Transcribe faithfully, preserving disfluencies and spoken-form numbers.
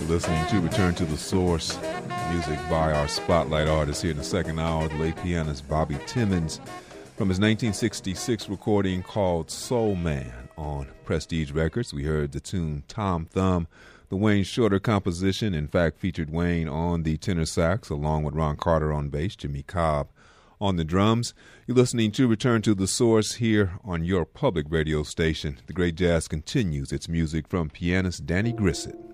listening to Return to the Source, music by our spotlight artist here in the second hour, the late pianist Bobby Timmons, from his nineteen sixty-six recording called Soul Man on Prestige Records. We heard the tune Tom Thumb, the Wayne Shorter composition, in fact featured Wayne on the tenor sax along with Ron Carter on bass, Jimmy Cobb on the drums. You're listening to Return to the Source here on your public radio station. The great jazz continues its music from pianist Danny Grissett.